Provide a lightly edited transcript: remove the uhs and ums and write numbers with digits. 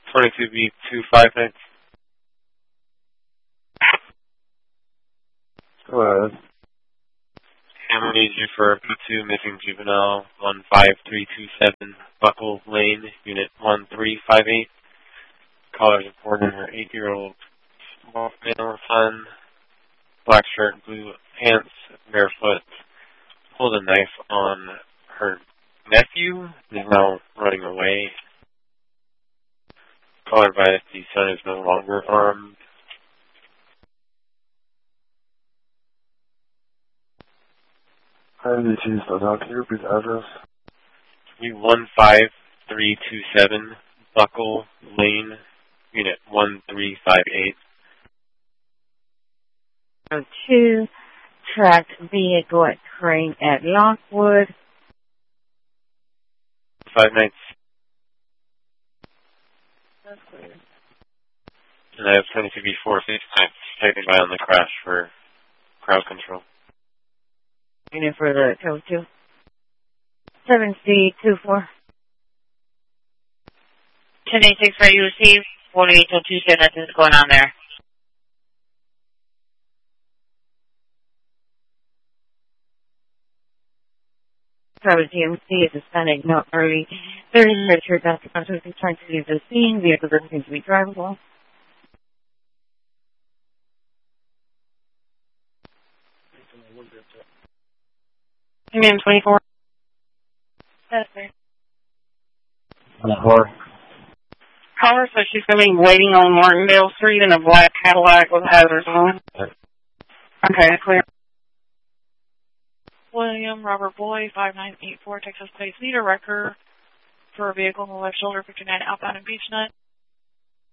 22B259. Go ahead. Hammer needs you for B2 missing juvenile 15327 Buckle Lane, Unit 1358. Caller's reporting her 8-year-old small male son, black shirt, blue pants, barefoot, pulled a knife on her nephew, is now running away. Caller advised the son is no longer armed. Hi, this is Donna. Can you repeat the address? 15327 Buckle Lane, Unit 1358. 2, tracked vehicle at Crane at Lockwood. 5 nights. That's clear. And I have 22B4 taken by on the crash for crowd control. Unit for the code 2. 7C24. 1086 for you received. 48 till Tuesday, nothing's going on there. Travis GMC is Hispanic, not early. 30 Richard, Dr. Constance is trying to leave the scene. Vehicle doesn't seem to be drivable. Command 24. That's fair. 24. Caller says she's going to be waiting on Martindale Street in a black Cadillac with hazards on. Okay, clear. William Robert Boyd, 5984, Texas Place. Need a wrecker for a vehicle on the left shoulder, 59 outbound in Beechnut.